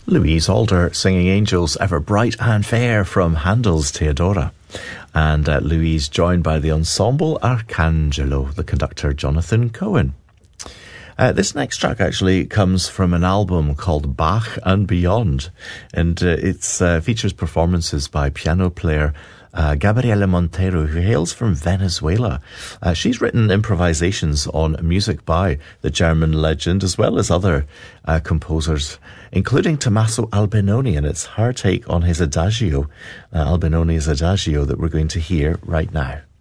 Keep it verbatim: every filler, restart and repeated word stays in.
Louise Alder singing Angels Ever Bright and Fair from Handel's Theodora. And uh, Louise joined by the ensemble Arcangelo, the conductor Jonathan Cohen. Uh, this next track actually comes from an album called Bach and Beyond, and uh, it uh, features performances by piano player uh, Gabriela Montero, who hails from Venezuela. Uh, she's written improvisations on music by the German legend, as well as other uh, composers, including Tommaso Albinoni, and it's her take on his Adagio, uh, Albinoni's Adagio, that we're going to hear right now.